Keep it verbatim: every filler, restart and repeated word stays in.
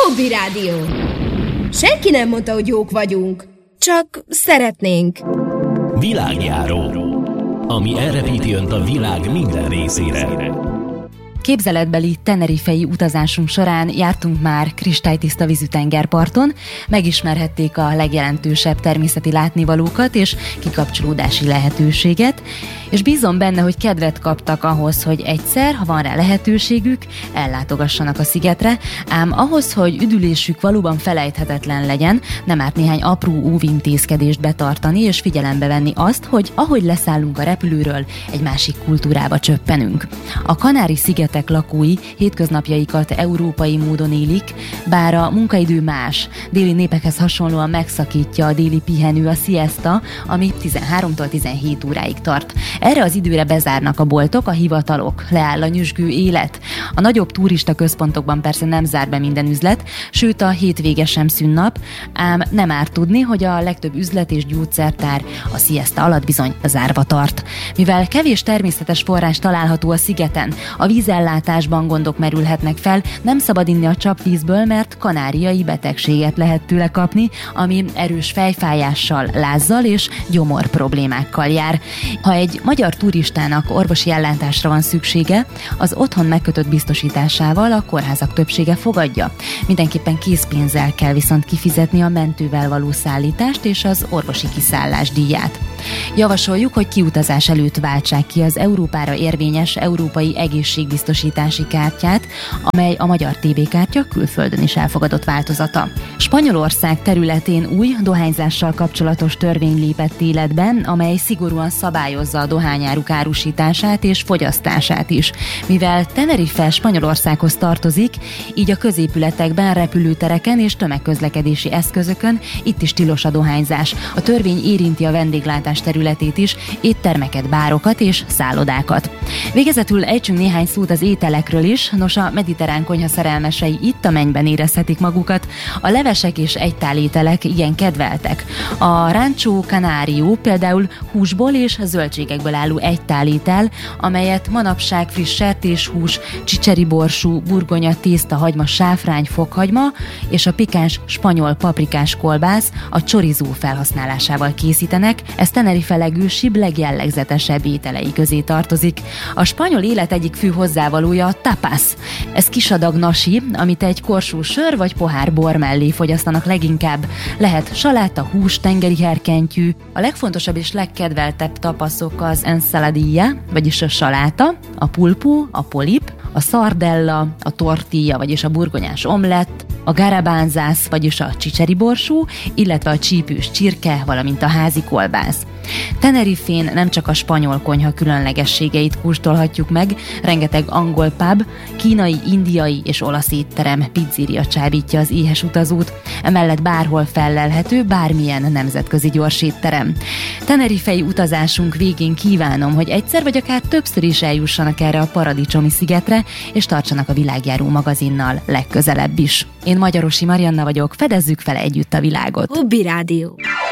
Hobby Rádió. Senki nem mondta, hogy jók vagyunk. Csak szeretnénk. Világjáró, ami elrepíti önt a világ minden részére. Képzeletbeli tenerifei utazásunk során jártunk már kristálytiszta vízű tengerparton, megismerhették a legjelentősebb természeti látnivalókat és kikapcsolódási lehetőséget, és bízom benne, hogy kedvet kaptak ahhoz, hogy egyszer, ha van rá lehetőségük, ellátogassanak a szigetre, ám ahhoz, hogy üdülésük valóban felejthetetlen legyen, nem árt néhány apró óvintézkedést betartani és figyelembe venni azt, hogy ahogy leszállunk a repülőről, egy másik kultúrába csöppenünk. A Kanári-szigetek lakói hétköznapjaikat európai módon élik, bár a munkaidő más. Déli népekhez hasonlóan megszakítja a déli pihenő, a siesta, ami tizenháromtól tizenhét óráig tart. Erre az időre bezárnak a boltok, a hivatalok, leáll a nyüzsgő élet. A nagyobb turista központokban persze nem zár be minden üzlet, sőt a hétvége sem szünnap, ám nem árt tudni, hogy a legtöbb üzlet és gyógyszertár a siesta alatt bizony zárva tart. Mivel kevés természetes forrás található a szigeten, a vízellátásban gondok merülhetnek fel, nem szabad inni a csapvízből, mert kanáriai betegséget lehet tőle kapni, ami erős fejfájással, lázzal és gyomor problémákkal jár. Ha egy magyar turistának orvosi ellátásra van szüksége, az otthon megkötött biztosításával a kórházak többsége fogadja. Mindenképpen készpénzzel kell viszont kifizetni a mentővel való szállítást és az orvosi kiszállás díját. Javasoljuk, hogy kiutazás előtt váltsák ki az Európára érvényes európai egészségbiztosítási kártyát, amely a magyar té bé kártya külföldön is elfogadott változata. Spanyolország területén új dohányzással kapcsolatos törvény lépett életbe, amely szigorúan szabályozza a dohányáruk árusítását és fogyasztását is. Mivel Tenerife Spanyolországhoz tartozik, így a középületekben, repülőtereken és tömegközlekedési eszközökön itt is tilos a dohányzás. A törvény érinti a vendéglátás területét is, éttermeket, bárokat és szállodákat. Végezetül ejtsünk néhány szót az ételekről is, nos a mediterrán konyha szerelmesei itt a mennyben érezhetik magukat. A levesek és egytálételek igen kedveltek. A Rancho Canario például húsból és zöldségekből álló egytálétel, amelyet manapság friss sertéshús, csicseriborsú, burgonya, tészta, hagyma, sáfrány, fokhagyma és a pikáns spanyol paprikás kolbász a chorizo felhasználásával készítenek. Ez Tenerife legősibb, legjellegzetesebb ételei közé tartozik. A spanyol élet egyik fő hozzávalója a tapas. Ez kisadag nasi, amit egy korsó sör vagy pohár bor mellé fogyasztanak leginkább. Lehet saláta, hús, tengeri herkentyű. A legfontosabb és legkedveltebb tapaszok az ensaladilla, vagyis a saláta, a pulpo, a polip, a sardella, a tortilla, vagyis a burgonyás omlett, a garabánzász, vagyis a csicseriborsú, illetve a csípős csirke, valamint a házi kolbász. Tenerifén nem csak a spanyol konyha különlegességeit kóstolhatjuk meg, rengeteg angol pub, kínai, indiai és olasz étterem, pizzeria csábítja az éhes utazót, emellett bárhol fellelhető bármilyen nemzetközi gyorsétterem. Tenerifei utazásunk végén kívánom, hogy egyszer vagy akár többször is eljussanak erre a paradicsomi szigetre, és tartsanak a Világjáró magazinnal legközelebb is. Én Magyarosi Marianna vagyok, fedezzük fel együtt a világot. Hobby Rádió.